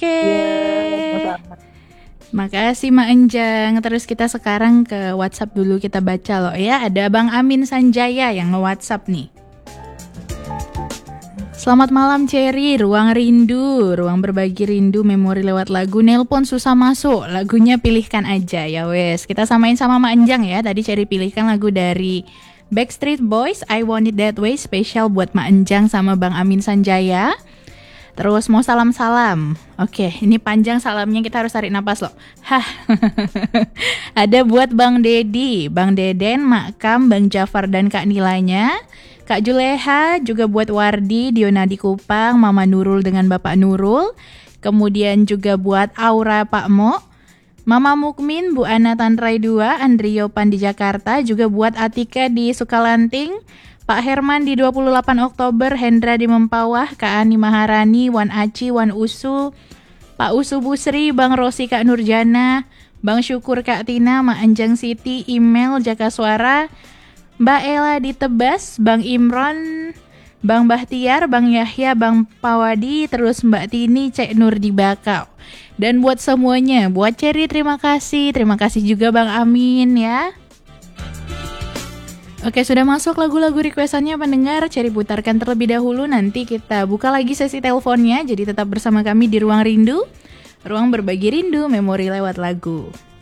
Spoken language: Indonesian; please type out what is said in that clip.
Oke. Iya, sama-sama. Makasih Mak Enjang. Terus kita sekarang ke WhatsApp dulu, kita baca loh ya. Ada Bang Amin Sanjaya yang nge-WhatsApp nih. Selamat malam Cherry, ruang rindu, ruang berbagi rindu, memori lewat lagu, nelpon susah masuk, lagunya pilihkan aja ya wes. Kita samain sama Mak Enjang ya, tadi Cherry pilihkan lagu dari Backstreet Boys, I Want It That Way, spesial buat Mak Enjang sama Bang Amin Sanjaya. Terus mau salam-salam. Oke, ini panjang salamnya, kita harus tarik napas loh. Hah. Ada buat Bang Dedi, Bang Deden, Mak Kam, Bang Jafar dan Kak Nilanya. Kak Juleha, juga buat Wardi, Diona di Kupang, Mama Nurul dengan Bapak Nurul. Kemudian juga buat Aura Pak Mo, Mama Mukmin, Bu Ana Tantrai 2, Andrio Pan di Jakarta. Juga buat Atika di Sukalanting, Pak Herman di 28 Oktober, Hendra di Mempawah, Kak Ani Maharani, Wan Aci, Wan Usu, Pak Usu Busri, Bang Rosi, Kak Nurjana, Bang Syukur, Kak Tina, Mak Anjang Siti, Email, Jaka Suara, Mbak Ella di Tebas, Bang Imron, Bang Bahtiar, Bang Yahya, Bang Pawadi, terus Mbak Tini, Cek Nur di Bakau. Dan buat semuanya, buat Cherry terima kasih juga Bang Amin ya. Oke, sudah masuk lagu-lagu requestannya pendengar, Cherry putarkan terlebih dahulu, nanti kita buka lagi sesi teleponnya, jadi tetap bersama kami di Ruang Rindu, ruang berbagi rindu, memori lewat lagu.